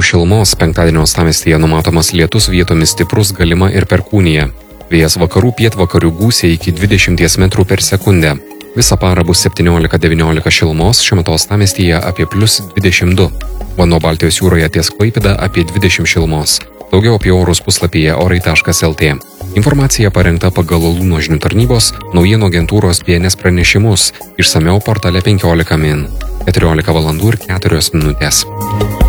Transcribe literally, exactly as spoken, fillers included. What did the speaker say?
šilumos, penktadienio uostamiestyje numatomas lietus, vietomis stiprus, galima ir perkūnija. Vėjas vakarų pietvakarių gūsiai iki dvidešimties metrų per sekundę. Visą parą bus septyniolika devyniolika šilumos, šiuo metu uostamiestyje apie plius dvidešimt du. Vanduo Baltijos jūroje ties Klaipėda apie dvidešimt šilumos. Daugiau apie orus puslapyje orai taškas lt. Informacija parengta pagal Lūno žinių tarnybos, naujienų agentūros B N S pranešimus, išsamiau portale penkiolika min. keturiolika valandų ir keturios minutės.